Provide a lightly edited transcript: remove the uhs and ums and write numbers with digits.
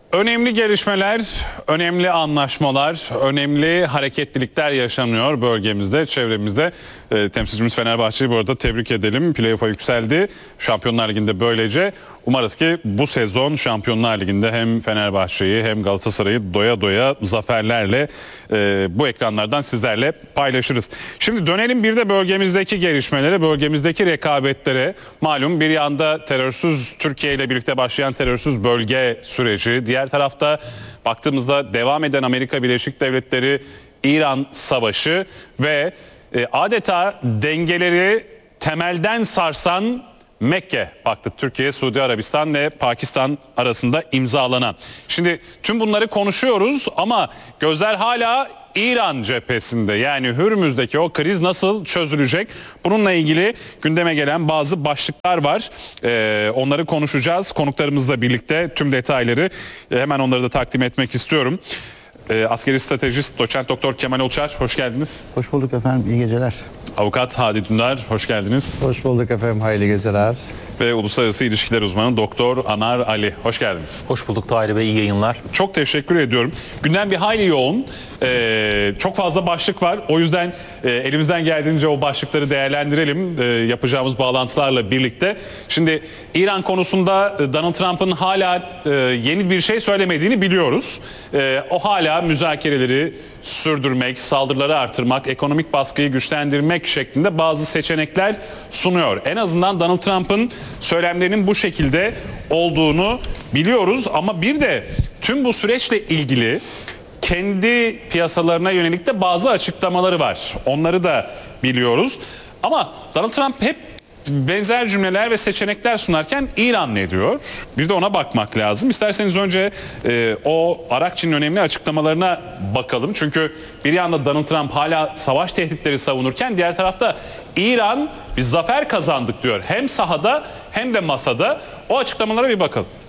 Önemli gelişmeler, önemli anlaşmalar, önemli hareketlilikler yaşanıyor bölgemizde, çevremizde. Temsilcimiz Fenerbahçe'yi bu arada tebrik edelim. Playoff'a yükseldi. Şampiyonlar Ligi'nde böylece. Umarız ki bu sezon Şampiyonlar Ligi'nde hem Fenerbahçe'yi hem Galatasaray'ı doya doya zaferlerle bu ekranlardan sizlerle paylaşırız. Şimdi dönelim bir de bölgemizdeki gelişmelere, bölgemizdeki rekabetlere. Malum bir yanda terörsüz Türkiye ile birlikte başlayan terörsüz bölge süreci. Diğer tarafta baktığımızda devam eden Amerika Birleşik Devletleri İran savaşı ve adeta dengeleri temelden sarsan Mekke Paktı, Türkiye, Suudi Arabistan ve Pakistan arasında imzalanan. Şimdi tüm bunları konuşuyoruz ama gözler hala İran cephesinde, yani Hürmüz'deki o kriz nasıl çözülecek? Bununla ilgili gündeme gelen bazı başlıklar var. Onları konuşacağız konuklarımızla birlikte, tüm detayları hemen onları da takdim etmek istiyorum. Askeri stratejist Doçent Doktor Kemal Olçar, hoş geldiniz. Hoş bulduk efendim, iyi geceler. Avukat Hadi Dündar, hoş geldiniz. Hoş bulduk efendim, hayırlı geceler. Ve Uluslararası İlişkiler Uzmanı Doktor Anar Ali, hoş geldiniz. Hoş bulduk Tahir Bey, iyi yayınlar. Çok teşekkür ediyorum. Gündem bir hayli yoğun. Çok fazla başlık var. O yüzden elimizden geldiğince o başlıkları değerlendirelim yapacağımız bağlantılarla birlikte. Şimdi İran konusunda Donald Trump'ın hala yeni bir şey söylemediğini biliyoruz. O hala müzakereleri sürdürmek, saldırıları artırmak, ekonomik baskıyı güçlendirmek şeklinde bazı seçenekler sunuyor. En azından Donald Trump'ın söylemlerinin bu şekilde olduğunu biliyoruz ama bir de tüm bu süreçle ilgili kendi piyasalarına yönelik de bazı açıklamaları var. Onları da biliyoruz. Ama Donald Trump hep benzer cümleler ve seçenekler sunarken İran ne diyor? Bir de ona bakmak lazım. İsterseniz önce o Arakçı'nın önemli açıklamalarına bakalım. Çünkü bir yanda Donald Trump hala savaş tehditleri savunurken diğer tarafta İran biz zafer kazandık diyor. Hem sahada hem de masada. O açıklamalara bir bakalım.